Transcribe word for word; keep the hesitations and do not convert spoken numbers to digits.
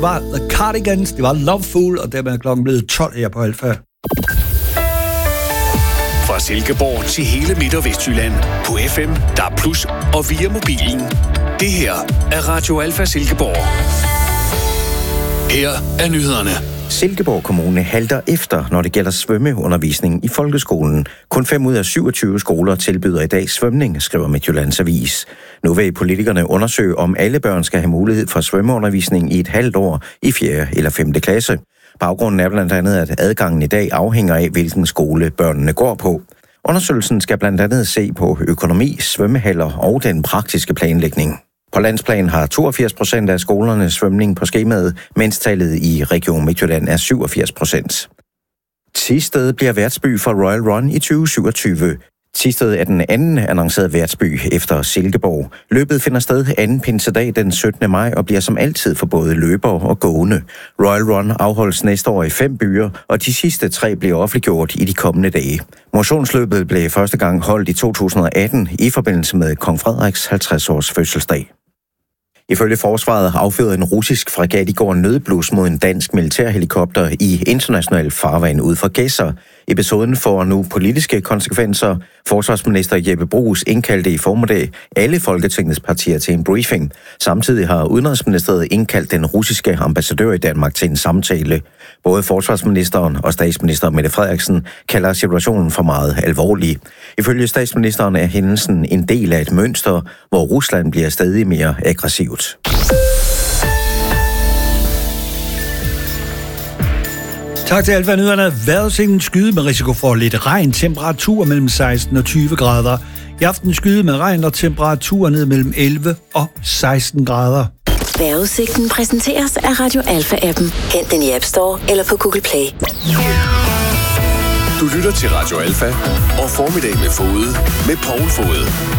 var The Cardigans, det var Loveful, og dermed er klokken blevet tolv her på Alfa. Fra Silkeborg til hele Midt- og Vestjylland på F M, D A B plus, og via mobilen. Det her er Radio Alfa Silkeborg. Her er nyhederne. Silkeborg Kommune halter efter, når det gælder svømmeundervisning i folkeskolen. Kun fem ud af syvogtyve skoler tilbyder i dag svømning, skriver Midtjyllands Avis. Nu vil politikerne undersøge, om alle børn skal have mulighed for svømmeundervisning i et halvt år i fjerde eller femte klasse. Baggrunden er blandt andet, at adgangen i dag afhænger af, hvilken skole børnene går på. Undersøgelsen skal blandt andet se på økonomi, svømmehaller og den praktiske planlægning. På landsplan har toogfirs procent af skolerne svømning på skemaet, mens tallet i Region Midtjylland er syvogfirs procent. Thisted bliver værtsby for Royal Run i tyve syvogtyve. Thisted er den anden annoncerede værtsby efter Silkeborg. Løbet finder sted anden pinsedag den syttende maj og bliver som altid for både løbere og gående. Royal Run afholdes næste år i fem byer, og de sidste tre bliver offentliggjort i de kommende dage. Motionsløbet blev første gang holdt i to tusind og atten i forbindelse med kong Frederiks halvtreds års fødselsdag. Ifølge forsvaret affyrede en russisk fregat i går nødblus mod en dansk militærhelikopter i international farvand ud for Gedser. Episoden får nu politiske konsekvenser. Forsvarsminister Jeppe Bruus indkaldte i formiddag alle Folketingets partier til en briefing. Samtidig har Udenrigsministeriet indkaldt den russiske ambassadør i Danmark til en samtale. Både forsvarsministeren og statsminister Mette Frederiksen kalder situationen for meget alvorlig. Ifølge statsministeren er hændelsen en del af et mønster, hvor Rusland bliver stadig mere aggressivt. Tak til Alfa Nyhederne. Vejrudsigten skyde med risiko for lidt regn, temperatur mellem seksten og tyve grader. I aften skyde med regn og temperatur ned mellem elleve og seksten grader. Vejrudsigten præsenteres af Radio Alfa-appen. Hent den i App Store eller på Google Play. Du lytter til Radio Alfa og Formiddag med Fode med Poul Fode.